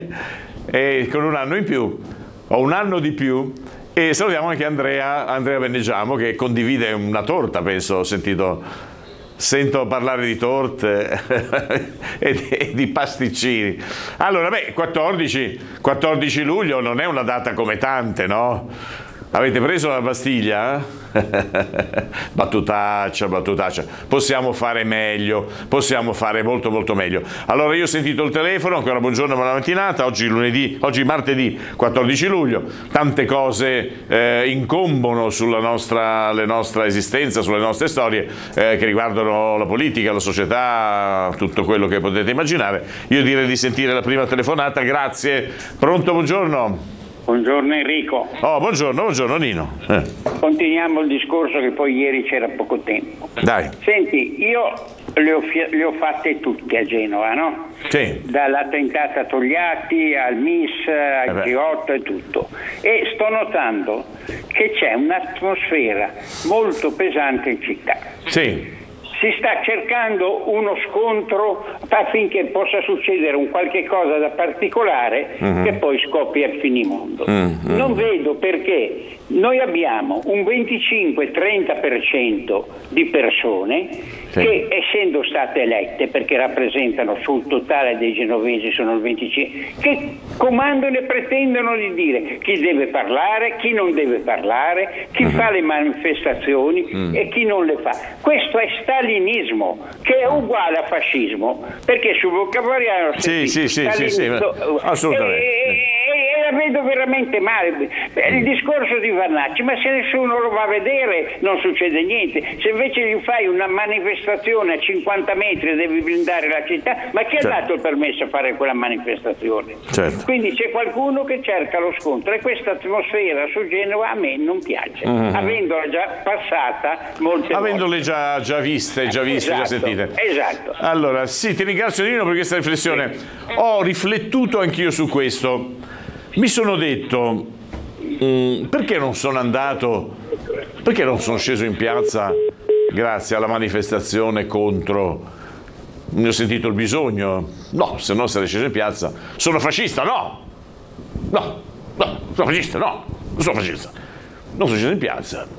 e con un anno in più, o un anno di più, e salutiamo anche Andrea Beneggiamo, che condivide una torta, penso, sento parlare di torte e di pasticcini. Allora, 14 luglio non è una data come tante, no? Avete preso la pastiglia? Battutaccia. Possiamo fare meglio, possiamo fare molto molto meglio. Allora, io ho sentito il telefono, ancora buongiorno, buona mattinata. Oggi martedì 14 luglio, tante cose incombono sulla nostra esistenza, sulle nostre storie che riguardano la politica, la società, tutto quello che potete immaginare. Io direi di sentire la prima telefonata, grazie. Pronto, buongiorno. Buongiorno Enrico. Oh, buongiorno Nino. Continuiamo il discorso che poi ieri c'era poco tempo. Dai. Senti, io le ho fatte tutte a Genova, no? Sì. Dall'attentato a Togliatti al MIS, al G8 e tutto. E sto notando che c'è un'atmosfera molto pesante in città. Sì. Si sta cercando uno scontro affinché possa succedere un qualche cosa da particolare che poi scoppia il finimondo. Non vedo perché noi abbiamo un 25-30% di persone che, essendo state elette, perché rappresentano sul totale dei genovesi sono il 25%, che comandano e pretendono di dire chi deve parlare, chi non deve parlare, chi fa le manifestazioni e chi non le fa. Questo è stalinismo, che è uguale a fascismo, perché sul vocabolario sì, assolutamente. E la vedo veramente male. Il discorso di Vannacci, ma se nessuno lo va a vedere non succede niente. Se invece gli fai una manifestazione a 50 metri e devi blindare la città, ma chi ha dato il permesso a fare quella manifestazione? Certo. Quindi c'è qualcuno che cerca lo scontro, e questa atmosfera su Genova a me non piace, avendola già passata molte avendole volte. già viste, già sentite. Esatto. Allora, sì, ti ringrazio Nino per questa riflessione. Ho riflettuto anch'io su questo. Mi sono detto, perché non sono sceso in piazza grazie alla manifestazione contro? Ne ho sentito il bisogno? No, se no sarei sceso in piazza. Sono fascista? No, sono fascista, non sono sceso in piazza.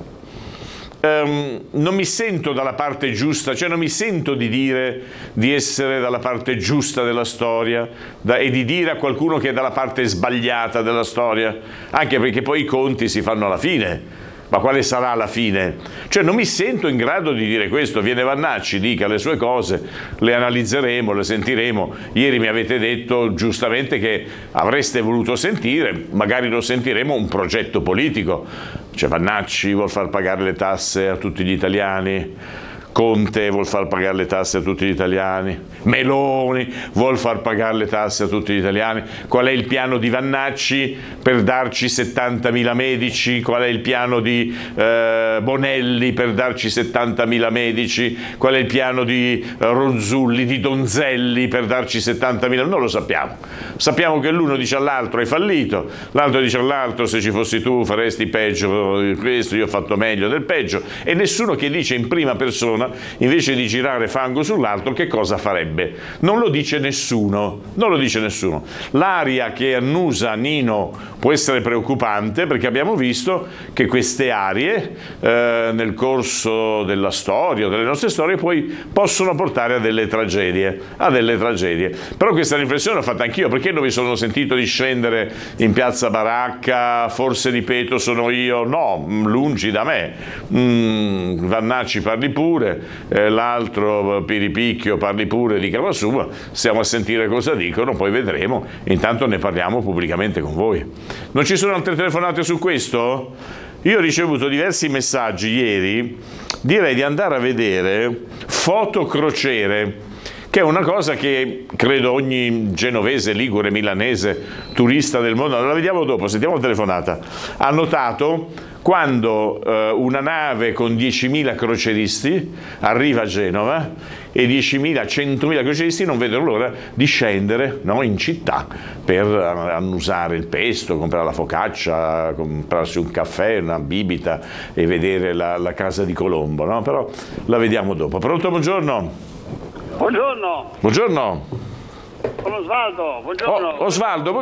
Non mi sento dalla parte giusta, cioè non mi sento di dire di essere dalla parte giusta della storia e di dire a qualcuno che è dalla parte sbagliata della storia, anche perché poi i conti si fanno alla fine. Ma quale sarà la fine? Cioè non mi sento in grado di dire questo. Viene Vannacci, dica le sue cose, le analizzeremo, le sentiremo. Ieri mi avete detto giustamente che avreste voluto sentire, magari lo sentiremo, un progetto politico. Cioè Vannacci vuol far pagare le tasse a tutti gli italiani, Conte vuol far pagare le tasse a tutti gli italiani, Meloni vuol far pagare le tasse a tutti gli italiani. Qual è il piano di Vannacci per darci 70.000 medici? Qual è il piano di Bonelli per darci 70.000 medici? Qual è il piano di Ronzulli, di Donzelli per darci 70.000? Non lo sappiamo. Sappiamo che l'uno dice all'altro hai fallito, l'altro dice all'altro se ci fossi tu faresti peggio di questo, io ho fatto meglio del peggio, e nessuno che dice in prima persona, invece di girare fango sull'altro, che cosa farebbe. Non lo dice nessuno. L'aria che annusa Nino può essere preoccupante, perché abbiamo visto che queste arie nel corso della storia, delle nostre storie, poi possono portare a delle tragedie. Però questa riflessione l'ho fatta anch'io, perché non mi sono sentito di scendere in piazza Baracca, forse ripeto sono io, no, lungi da me. Vannacci parli pure, l'altro Piripicchio parli pure, dica la sua, stiamo a sentire cosa dicono, poi vedremo, intanto ne parliamo pubblicamente con voi. Non ci sono altre telefonate su questo? Io ho ricevuto diversi messaggi ieri, direi di andare a vedere foto crociere, che è una cosa che credo ogni genovese, ligure, milanese, turista del mondo, la vediamo dopo, sentiamo la telefonata, ha notato quando una nave con 10.000 croceristi arriva a Genova e 10.000, 100.000 croceristi non vedono l'ora di scendere, no, in città per annusare il pesto, comprare la focaccia, comprarsi un caffè, una bibita e vedere la casa di Colombo, no? Però la vediamo dopo. Pronto, buongiorno? Buongiorno. Buongiorno. Sono Osvaldo, buongiorno. Osvaldo,